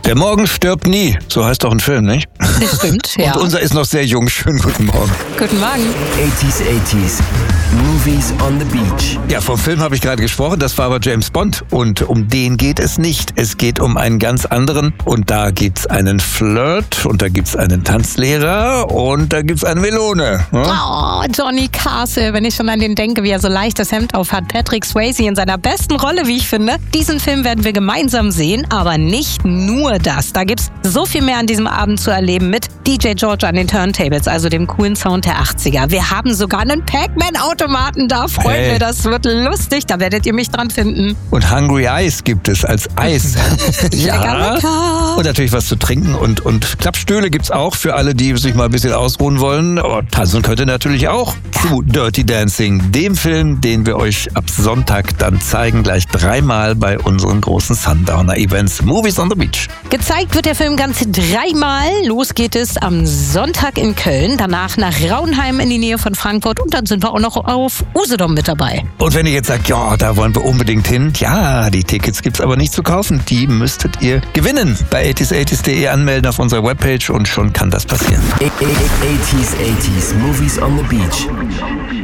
Der Morgen stirbt nie, so heißt doch ein Film, nicht? Das stimmt, ja. Und unser ist noch sehr jung. Schönen guten Morgen. Guten Morgen. 80s, Movies on the Beach. Ja, vom Film habe ich gerade gesprochen, das war aber James Bond. Und um den geht es nicht. Es geht um einen ganz anderen. Und da gibt's einen Flirt und da gibt's einen Tanzlehrer und da gibt's eine Melone. Oh, Johnny Castle, wenn ich schon an den denke, wie er so leicht das Hemd auf hat. Patrick Swayze in seiner besten Rolle, wie ich finde. Diesen Film werden wir gemeinsam sehen, aber nicht nur das. Da gibt's so viel mehr an diesem Abend zu erleben mit DJ George an den Turntables, also dem coolen Sound der 80er. Wir haben sogar einen Pac-Man-Automaten da, Freunde. Das wird lustig, da werdet ihr mich dran finden. Und Hungry Eyes gibt es als Eis. Lecker, lecker. Und natürlich was zu trinken und Klappstühle gibt's auch für alle, die sich mal ein bisschen ausruhen wollen. Aber tanzen könnt ihr natürlich auch zu Dirty Dancing, dem Film, den wir euch ab Sonntag dann zeigen, gleich 3-mal bei unseren großen Sundowner-Events Movies on the Beach. Gezeigt wird der Film ganze 3-mal. Los geht es am Sonntag in Köln, danach nach Raunheim in die Nähe von Frankfurt und dann sind wir auch noch auf Usedom mit dabei. Und wenn ihr jetzt sagt, ja, da wollen wir unbedingt hin, ja, die Tickets gibt's aber nicht zu kaufen. Die müsstet ihr gewinnen. Bei 80s80s.de anmelden auf unserer Webpage und schon kann das passieren. 80s, Movies on the Beach.